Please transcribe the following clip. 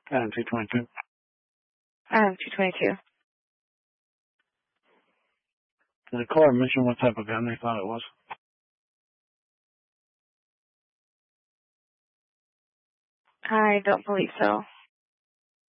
Adam 222. Adam 222. Did the caller mention what type of gun they thought it was? I don't believe so.